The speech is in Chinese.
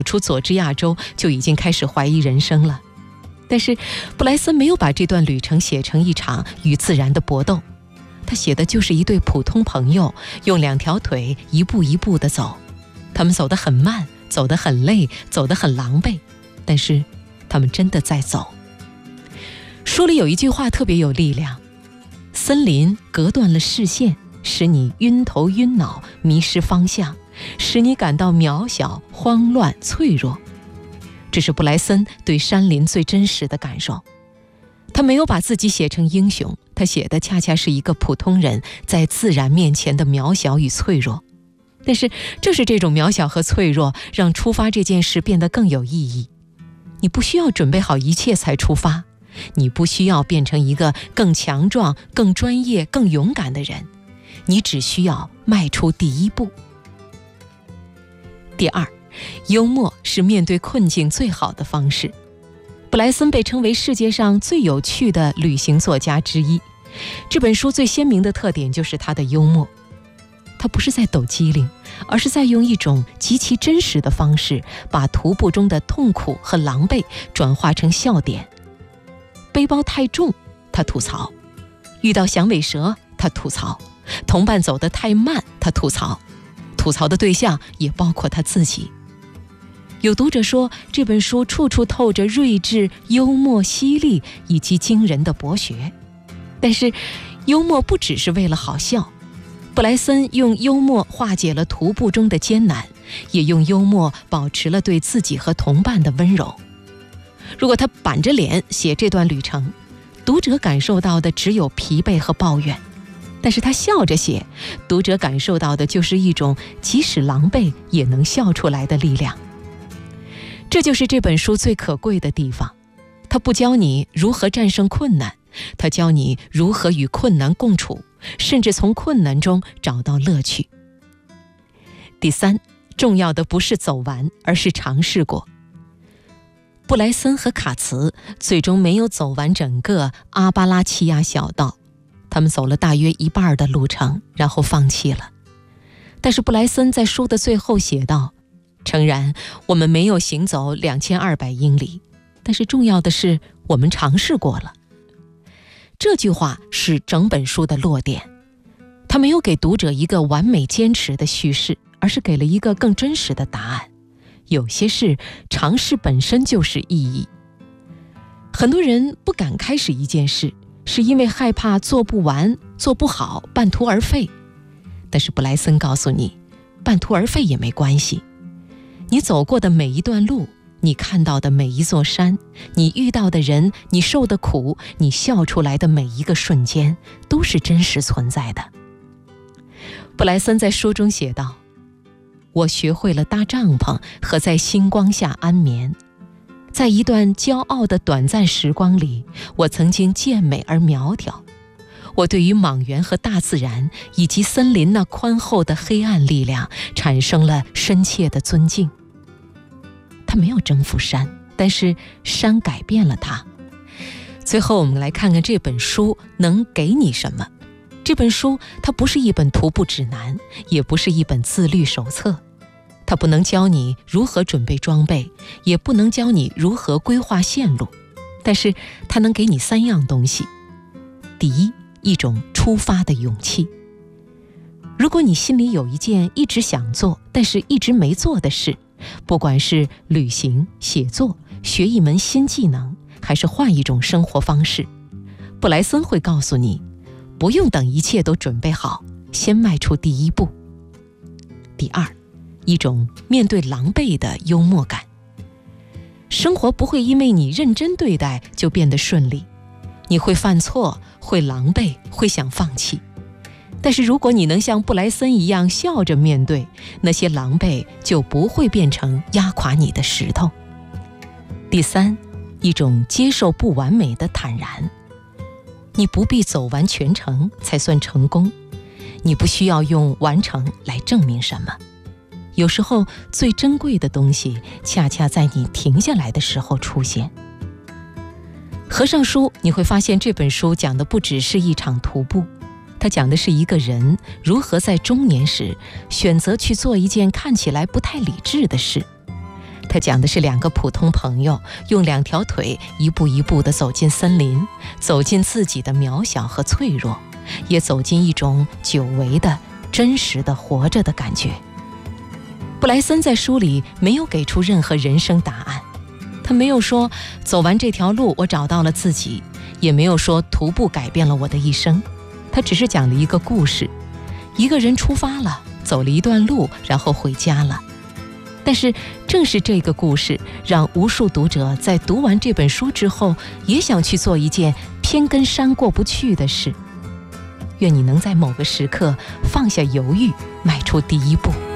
出佐治亚州就已经开始怀疑人生了。但是布莱森没有把这段旅程写成一场与自然的搏斗，他写的就是一对普通朋友用2条腿一步一步地走，他们走得很慢，走得很累，走得很狼狈，但是他们真的在走。书里有一句话特别有力量：森林隔断了视线，使你晕头晕脑，迷失方向，使你感到渺小、慌乱、脆弱。这是布莱森对山林最真实的感受。他没有把自己写成英雄，他写的恰恰是一个普通人在自然面前的渺小与脆弱。但是正是这种渺小和脆弱，让出发这件事变得更有意义。你不需要准备好一切才出发，你不需要变成一个更强壮、更专业、更勇敢的人，你只需要迈出第一步。第二，幽默是面对困境最好的方式。布莱森被称为世界上最有趣的旅行作家之一。这本书最鲜明的特点就是他的幽默。他不是在抖机灵，而是在用一种极其真实的方式，把徒步中的痛苦和狼狈转化成笑点。背包太重，他吐槽；遇到响尾蛇，他吐槽；同伴走得太慢，他吐槽。吐槽的对象也包括他自己。有读者说，这本书处处透着睿智、幽默、犀利以及惊人的博学。但是幽默不只是为了好笑，布莱森用幽默化解了徒步中的艰难，也用幽默保持了对自己和同伴的温柔。如果他板着脸写这段旅程，读者感受到的只有疲惫和抱怨；但是他笑着写，读者感受到的就是一种即使狼狈也能笑出来的力量。这就是这本书最可贵的地方，它不教你如何战胜困难，它教你如何与困难共处，甚至从困难中找到乐趣。第三，重要的不是走完，而是尝试过。布莱森和卡茨最终没有走完整个阿巴拉契亚小道，他们走了大约一半的路程，然后放弃了。但是布莱森在书的最后写道，诚然，我们没有行走2200英里，但是重要的是我们尝试过了。这句话是整本书的落点，他没有给读者一个完美坚持的叙事，而是给了一个更真实的答案。有些事尝试本身就是意义。很多人不敢开始一件事，是因为害怕做不完、做不好、半途而废。但是布莱森告诉你，半途而废也没关系。你走过的每一段路，你看到的每一座山，你遇到的人，你受的苦，你笑出来的每一个瞬间，都是真实存在的。布莱森在书中写道，我学会了搭帐篷和在星光下安眠。在一段骄傲的短暂时光里，我曾经健美而苗条。我对于莽原和大自然以及森林那宽厚的黑暗力量产生了深切的尊敬。他没有征服山，但是山改变了他。最后我们来看看这本书能给你什么。这本书它不是一本徒步指南，也不是一本自律手册，它不能教你如何准备装备，也不能教你如何规划线路，但是它能给你3样东西。第一，一种出发的勇气。如果你心里有一件一直想做但是一直没做的事，不管是旅行、写作、学一门新技能，还是换一种生活方式，布莱森会告诉你，不用等一切都准备好，先迈出第一步。第二，一种面对狼狈的幽默感。生活不会因为你认真对待就变得顺利，你会犯错，会狼狈，会想放弃。但是如果你能像布莱森一样笑着面对，那些狼狈就不会变成压垮你的石头。第三，一种接受不完美的坦然。你不必走完全程才算成功，你不需要用完成来证明什么。有时候最珍贵的东西恰恰在你停下来的时候出现。合上书，你会发现这本书讲的不只是一场徒步，它讲的是一个人如何在中年时选择去做一件看起来不太理智的事。 它讲的是两个普通朋友用2条腿一步一步地走进森林，走进自己的渺小和脆弱，也走进一种久违的真实的活着的感觉。布莱森在书里没有给出任何人生答案，他没有说走完这条路我找到了自己，也没有说徒步改变了我的一生，他只是讲了一个故事，一个人出发了，走了一段路，然后回家了。但是正是这个故事，让无数读者在读完这本书之后，也想去做一件偏跟山过不去的事。愿你能在某个时刻放下犹豫，迈出第一步。